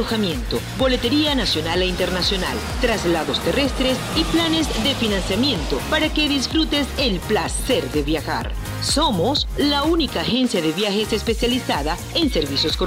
alojamiento, boletería nacional e internacional, traslados terrestres y planes de financiamiento para que disfrutes el placer de viajar. Somos la única agencia de viajes especializada en servicios corporativos